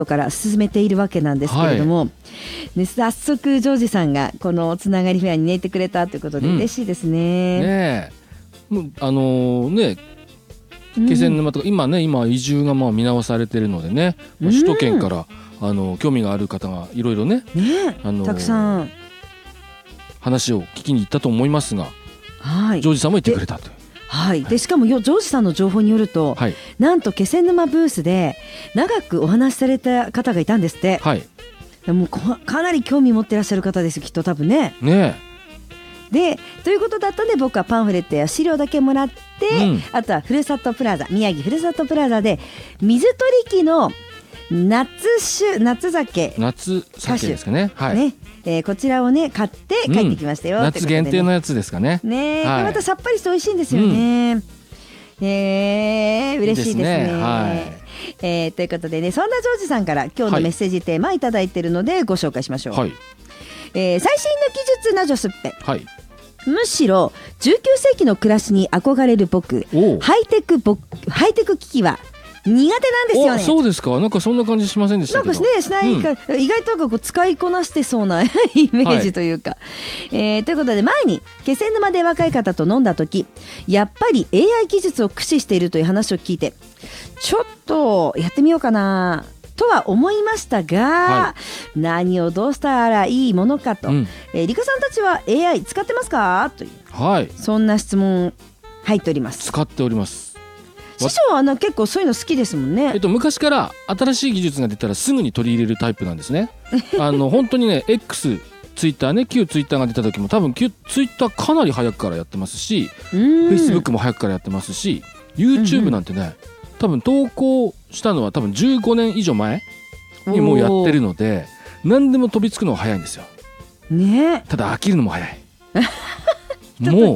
から進めているわけなんですけれども、ね、早速ジョージさんがこのつながりフェアに、ね、いてくれたということで嬉しいですね。 ねえ気仙沼とか今移住が見直されているのでね、首都圏から興味がある方がいろいろね、 たくさん話を聞きに行ったと思いますが、ジョージさんも言ってくれたという。 でしかもジョージさんの情報によると、なんと気仙沼ブースで長くお話しされた方がいたんですって。もうかなり興味持ってらっしゃる方ですきっと多分ね。でということだったので僕はパンフレットや資料だけもらって、あとはふるさとプラザ、宮城ふるさとプラザで水取機の夏酒ですかね。 こちらをね買って帰ってきましたよ、 夏限定のやつですかね。 またさっぱりして美味しいんですよね。嬉しいですね。ということでね、そんなジョージさんから今日のメッセージテーマいただいているのでご紹介しましょう。最新の技術なジョスッペ、むしろ19世紀の暮らしに憧れる僕、ハイテク機器は苦手なんですよね。 そうですか。なんかそんな感じしませんでしたけど。なんかね、しないか、 意外とこう使いこなしてそうなイメージというか、ということで前に気仙沼で若い方と飲んだ時、やっぱり AI 技術を駆使しているという話を聞いて、ちょっとやってみようかなとは思いましたが、何をどうしたらいいものかと、リカさんたちは AI 使ってますかという、そんな質問入っております。 使っております。 師匠は結構そういうの好きですもんね。 昔から新しい技術が出たらすぐに取り入れるタイプなんですね。本当にね X ツイッターね、旧ツイッターが出た時も多分ツイッターかなり早くからやってますし、Facebook も早くからやってますし、 YouTube なんてね、多分投稿したのは多分15年以上前にもうやってるので、何でも飛びつくのが早いんですよ。ただ飽きるのも早い。もう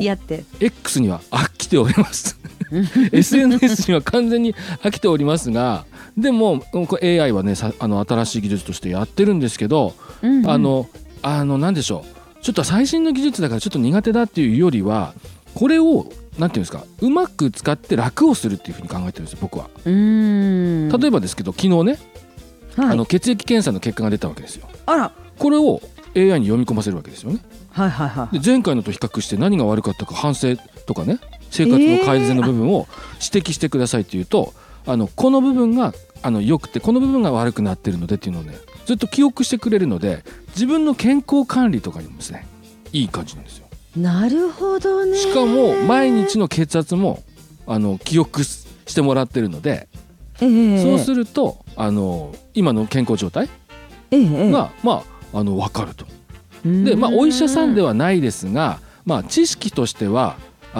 X には飽きております。SNS には完全に飽きておりますが、でも AI はね新しい技術としてやってるんですけど、なんでしょう、ちょっと最新の技術だからちょっと苦手だっていうよりは、これをなんていうんですか、うまく使って楽をするっていうふうに考えてるんですよ、僕は。例えばですけど、昨日ね、血液検査の結果が出たわけですよ。これを AI に読み込ませるわけですよね。で前回のと比較して何が悪かったか反省とかね、生活の改善の部分を指摘してくださいっていうと、この部分が良くてこの部分が悪くなってるのでっていうのをね、ずっと記憶してくれるので、自分の健康管理とかにもですね、いい感じなんですよ。 なるほどね。 しかも毎日の血圧も記憶してもらってるので、そうすると今の健康状態が分かると。でお医者さんではないですが、知識としては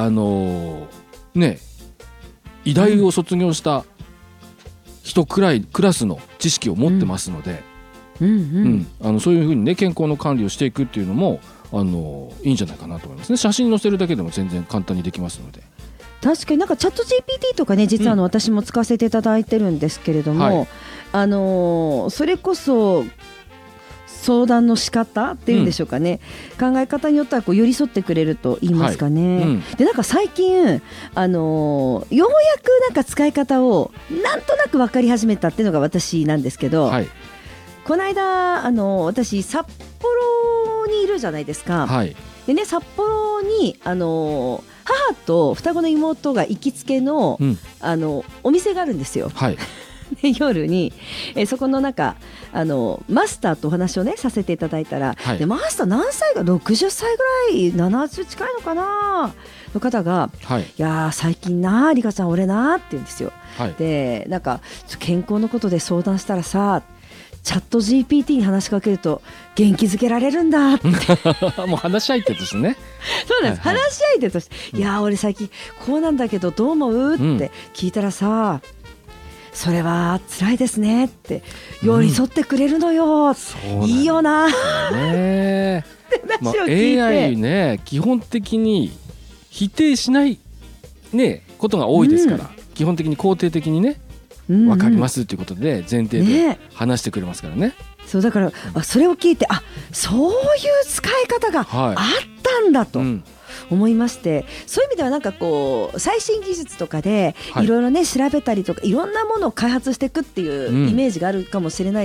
医大を卒業した人くらいクラスの知識を持ってますので、そういうふうにね健康の管理をしていくっていうのもいいんじゃないかなと思いますね。写真載せるだけでも全然簡単にできますので。 確かにチャット GPT とかね、実は私も使わせていただいてるんですけれども、それこそ相談の仕方っていうんでしょうかね、考え方によっては寄り添ってくれると言いますかね。で最近ようやく使い方をなんとなく分かり始めたっていうのが私なんですけど、この間私札幌にいるじゃないですか。でね、札幌に母と双子の妹が行きつけの、お店があるんですよ。で夜に、そこのマスターとお話をねさせていただいたら、でマスター何歳か60歳ぐらい70近いのかなの方が、いや最近なリカちゃん俺なって言うんですよ。で健康のことで相談したらさ、チャット GPT に話しかけると元気づけられるんだってもう話し相手ですね。 そうなんです、話し相手として、いや俺最近こうなんだけどどう思うって聞いたらさ、それは辛いですねって寄り添ってくれるのよ、いいよなって話を聞いて、 AI ね基本的に否定しない、ことが多いですから、基本的に肯定的にね、分かりますっていうことで前提で話してくれますからね。 そうだからそれを聞いて、そういう使い方があったんだと、 思いまして、そういう意味ではなんかこう最新技術とかでいろいろね調べたりとかいろんなものを開発していくっていうイメージがあるかもしれない